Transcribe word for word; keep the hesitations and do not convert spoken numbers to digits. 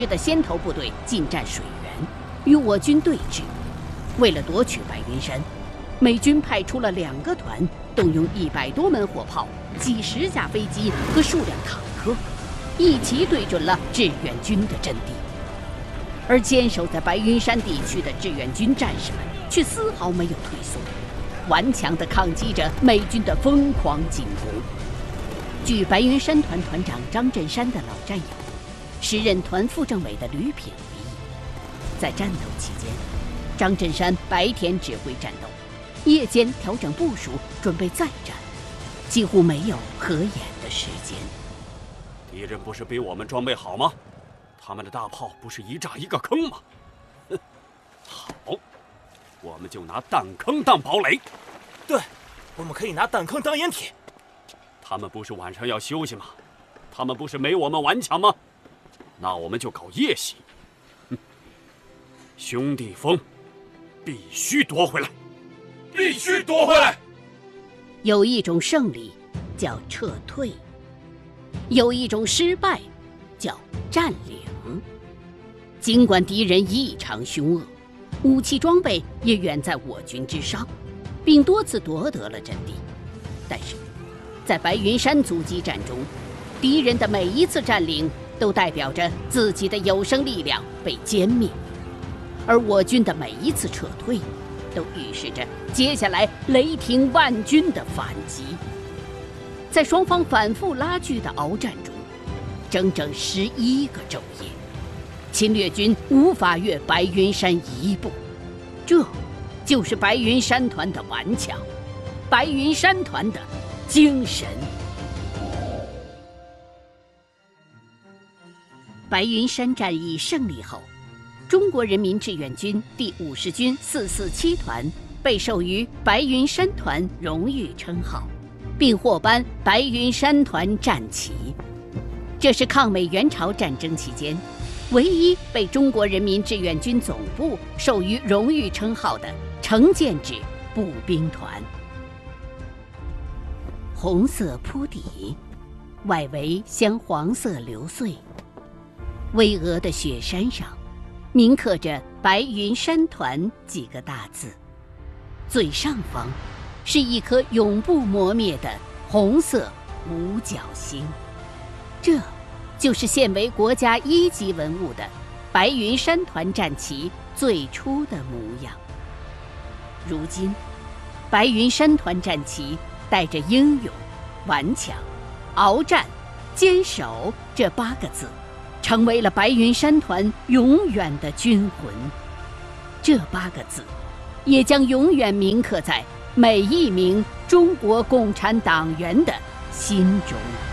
的先头部队进占水源，与我军对峙。为了夺取白云山，美军派出了两个团，动用一百多门火炮、几十架飞机和数辆坦克，一齐对准了志愿军的阵地。而坚守在白云山地区的志愿军战士们却丝毫没有退缩，顽强地抗击着美军的疯狂进攻。据白云山团团长张振山的老战友、时任团副政委的吕品回忆，在战斗期间，张振山白天指挥战斗，夜间调整部署，准备再战，几乎没有合眼的时间。 敌人不是比我们装备好吗？他们的大炮不是一炸一个坑吗？哼，好，我们就拿弹坑当堡垒。 对，我们可以拿弹坑当掩体。 他们不是晚上要休息吗？他们不是没我们顽强吗？那我们就搞夜袭。哼，兄弟峰必须夺回来，必须夺回来。 有一种胜利叫撤退，有一种失败叫占领。尽管敌人异常凶恶，武器装备也远在我军之上，并多次夺得了阵地，但是在白云山阻击战中，敌人的每一次占领都代表着自己的有生力量被歼灭，而我军的每一次撤退都预示着接下来雷霆万钧的反击。在双方反复拉锯的鏖战中，整整十一个昼夜，侵略军无法越白云山一步。这就是白云山团的顽强，白云山团的精神。白云山战役胜利后，中国人民志愿军第五十军四四七团被授予白云山团荣誉称号，并获颁白云山团战旗。这是抗美援朝战争期间唯一被中国人民志愿军总部授予荣誉称号的成建制步兵团。红色铺底，外围镶黄色流穗，巍峨的雪山上铭刻着白云山团几个大字，最上方是一颗永不磨灭的红色五角星。这就是现为国家一级文物的白云山团战旗最初的模样。如今，白云山团战旗带着英勇、顽强、鏖战、坚守这八个字，成为了白云山团永远的军魂。这八个字，也将永远铭刻在每一名中国共产党员的心中。